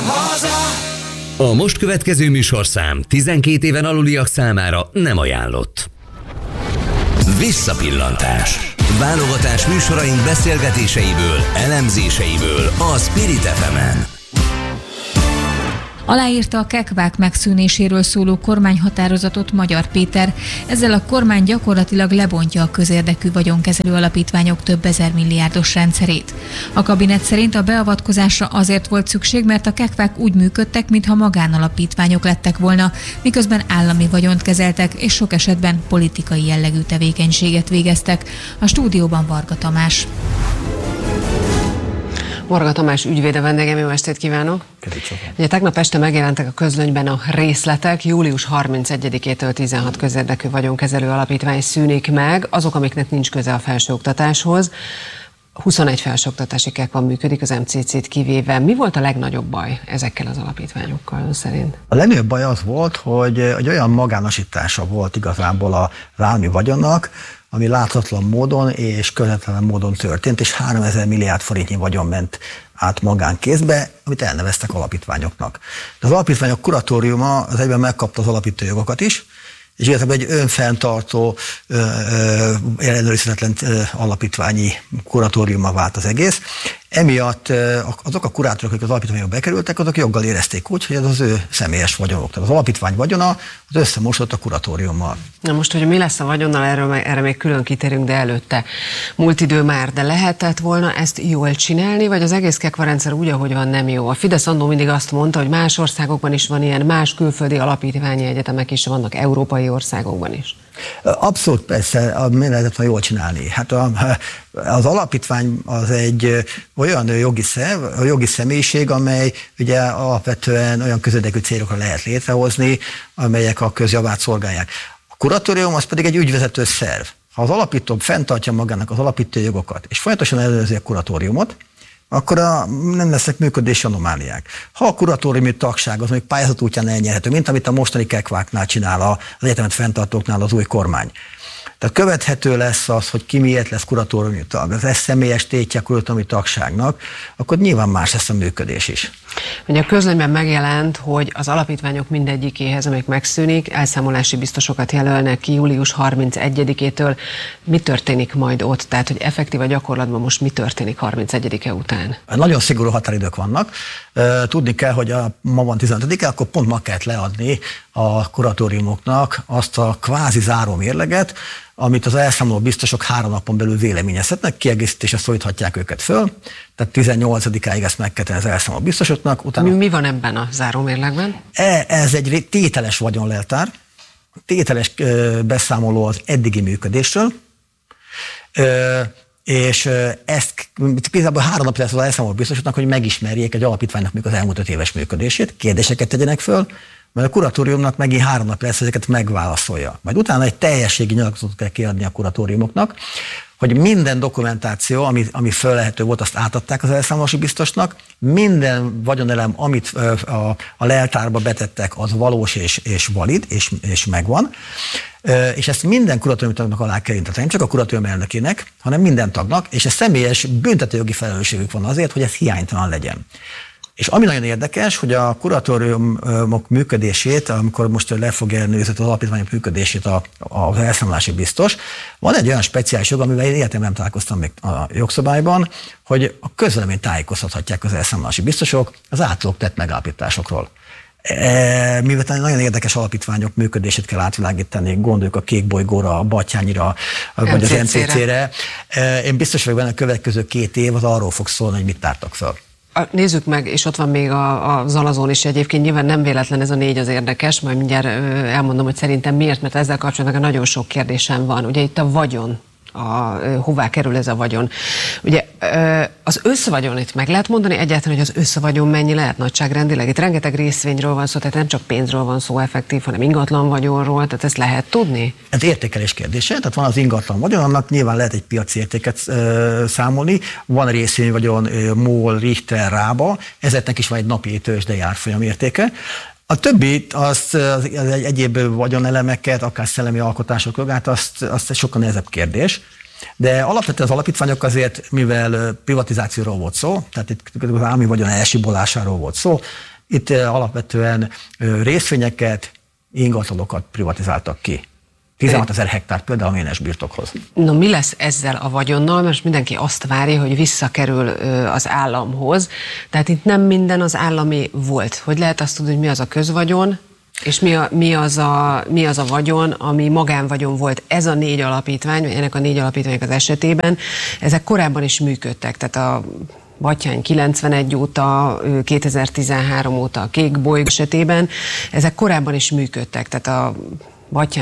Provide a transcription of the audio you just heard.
A most következő műsorszám 12 éven aluliak számára nem ajánlott. Visszapillantás. Válogatás műsoraink beszélgetéseiből, elemzéseiből a Spirit FM-en. Aláírta a kekvák megszűnéséről szóló kormányhatározatot Magyar Péter. Ezzel a kormány gyakorlatilag lebontja a közérdekű vagyonkezelő alapítványok több ezer milliárdos rendszerét. A kabinet szerint a beavatkozásra azért volt szükség, mert a kekvák úgy működtek, mintha magánalapítványok lettek volna, miközben állami vagyont kezeltek, és sok esetben politikai jellegű tevékenységet végeztek. A stúdióban Varga Tamás. Varga Tamás ügyvéd a vendégem, jó estét kívánok! Ugye tegnap este megjelentek a közlönyben a részletek, július 31-től 16 közérdekű vagyonkezelő alapítvány szűnik meg, azok, amiknek nincs köze a felsőoktatáshoz. 21 felsőoktatási kekva működik, az MCC-t kivéve. Mi volt a legnagyobb baj ezekkel az alapítványokkal ön szerint? A legnagyobb baj az volt, hogy olyan magánosítása volt igazából az állami vagyonnak, ami láthatatlan módon és közvetlen módon történt, és 3000 milliárd forintnyi vagyon ment át magánkézbe, amit elneveztek alapítványoknak. De az alapítványok kuratóriuma az egyben megkapta az alapító jogokat is, és igazából egy önfenntartó, ellenőrizhetetlen alapítványi kuratóriuma vált az egész. Emiatt azok a kurátorok, akik az alapítványok bekerültek, azok joggal érezték úgy, hogy ez az ő személyes vagyonok. Tehát az alapítvány vagyona az összemosott a kuratóriummal. Na most, hogy mi lesz a vagyonnal, erre még külön kitérünk, de előtte múlt idő már, de lehetett volna ezt jól csinálni, vagy az egész kekva rendszer úgy, ahogy van, nem jó? A Fidesz annól mindig azt mondta, hogy más országokban is van ilyen, más külföldi alapítványi egyetemek is vannak, európai országokban is. Abszolút persze, mi lehetett volna jól csinálni. Hát az alapítvány az egy olyan jogi személyiség, amely ugye alapvetően olyan közérdekű célokra lehet létrehozni, amelyek a közjavát szolgálják. A kuratórium az pedig egy ügyvezető szerv. Ha az alapító fenntartja magának az alapító jogokat, és folyamatosan ellenőrzi a kuratóriumot, akkor nem lesznek működési anomáliák. Ha a kuratóriumi tagság az még pályázat útján elnyerhető, mint amit a mostani kekváknál csinál az egyetemet fenntartóknál az új kormány. Tehát követhető lesz az, hogy ki miért lesz kuratóriumi tag, az személyes tétje a kuratóriumi tagságnak, akkor nyilván más lesz a működés is. Ugye a közlönyben megjelent, hogy az alapítványok mindegyikéhez, amelyik megszűnik, elszámolási biztosokat jelölnek ki július 31-től. Mi történik majd ott? Tehát, hogy effektív a gyakorlatban most mi történik 31-e után? Nagyon szigorú határidők vannak. Tudni kell, hogy ma van 15-e, akkor pont ma kellett leadni a kuratóriumoknak azt a kvázi záró mérleget, amit az elszámoló biztosok 3 napon belül véleményezhetnek, kiegészítésre szólíthatják őket föl, tehát 18-áig ezt meg kell tenni az elszámoló biztosoknak. Utána... Mi van ebben a zárómérlegben? Ez egy tételes vagyonleltár, tételes beszámoló az eddigi működésről, és ezt igazából 3 nap lesz az elszámoló biztosoknak, hogy megismerjék egy alapítványnak az elmúlt 5 éves működését, kérdéseket tegyenek föl, mert a kuratóriumnak megint 3 nap lesz, ezeket megválaszolja. Majd utána egy teljességi nyilatkozatot kell kiadni a kuratóriumoknak, hogy minden dokumentáció, ami föllehető volt, azt átadták az elszámolási biztosnak, minden vagyonelem, amit a leltárba betettek, az valós és valid, és megvan, és ezt minden kuratóriumi tagnak alá kell írni, nem csak a kuratórium elnökének, hanem minden tagnak, és ez személyes büntetőjogi felelősségük van azért, hogy ez hiánytalan legyen. És ami nagyon érdekes, hogy a kuratóriumok működését, amikor most le fogja ellenőrizni az alapítványok működését az elszámolási biztos, van egy olyan speciális jog, amivel én életemben nem találkoztam még a jogszabályban, hogy a közvéleményt tájékoztathatják az elszámolási biztosok az általuk tett megállapításokról. Mivel nagyon érdekes alapítványok működését kell átvilágítani, gondoljuk a Kék Bolygóra, a Batthyányira, vagy az MCC-re. Én biztos vagyok benne, a következő 2 év az arról fog szólni, hogy mit tártak föl. Nézzük meg, és ott van még a Zalazón is egyébként, nyilván nem véletlen ez a 4 az érdekes, majd mindjárt elmondom, hogy szerintem miért, mert ezzel kapcsolatban nagyon sok kérdésem van. Ugye itt a vagyon, hová kerül ez a vagyon. Ugye az összvagyon itt meg lehet mondani egyáltalán, hogy az összvagyon mennyi lehet nagyságrendileg? Itt rengeteg részvényről van szó, tehát nem csak pénzről van szó effektív, hanem ingatlan vagyonról, tehát ezt lehet tudni? Ez értékelés kérdése, tehát van az ingatlan vagyon, annak nyilván lehet egy piaci értéket számolni, van részvényvagyon, MOL, Richter, Rába, ezeknek is van egy napi tőzsdei árfolyam értéke. A többi, az egyéb vagyonelemeket, akár szellemi alkotások jogát, azt sokkal nehezebb kérdés. De alapvetően az alapítványok azért, mivel privatizációról volt szó, tehát itt az állami vagyon elsibolásáról volt szó, Itt alapvetően részvényeket, ingatlanokat privatizáltak ki. 16 000 hektár például a ménes birtokhoz. No, mi lesz ezzel a vagyonnal? Most mindenki azt várja, hogy visszakerül az államhoz. Tehát itt nem minden az állami volt. Hogy lehet azt tudni, hogy mi az a közvagyon, és mi az a vagyon, ami magánvagyon volt? Ez a 4 alapítvány, vagy ennek a 4 alapítványok az esetében, ezek korábban is működtek. Tehát a Batthyány 91 óta, 2013 óta a Kék Bolygó esetében, ezek korábban is működtek. Tehát a Batthyány